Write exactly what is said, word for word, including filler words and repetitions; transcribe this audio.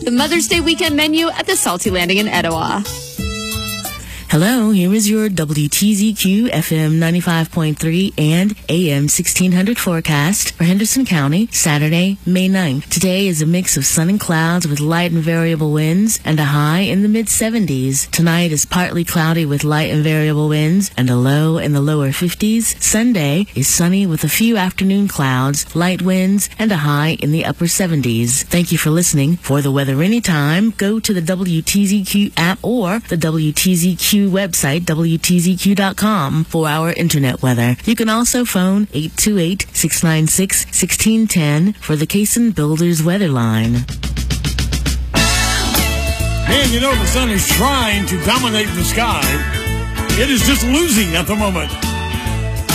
the Mother's Day weekend menu at the Salty Landing in Etowah. Hello, here is your W T Z Q F M ninety-five point three and A M sixteen hundred forecast for Henderson County, Saturday, May ninth. Today is a mix of sun and clouds with light and variable winds and a high in the mid seventies. Tonight is partly cloudy with light and variable winds and a low in the lower fifties. Sunday is sunny with a few afternoon clouds, light winds, and a high in the upper seventies. Thank you for listening. For the weather anytime, go to the W T Z Q app or the W T Z Q website, W T Z Q dot com, for our internet weather. You can also phone eight two eight, six nine six, one six one zero for the Cason Builders weather line. Man, you know the sun is trying to dominate the sky. It is just losing at the moment.